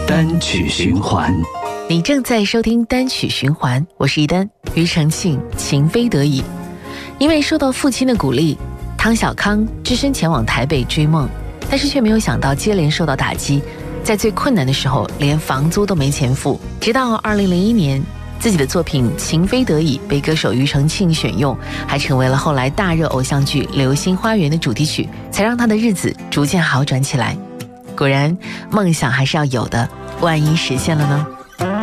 单曲循环。 你正在收听单曲循环，我是一丹。庾澄庆情非得已。因为受到父亲的鼓励，汤小康只身前往台北追梦，但是却没有想到接连受到打击，在最困难的时候连房租都没钱付。直到2001年，自己的作品《情非得已》被歌手庾澄庆选用，还成为了后来大热偶像剧《流星花园》的主题曲，才让他的日子逐渐好转起来。果然，梦想还是要有的，万一实现了呢？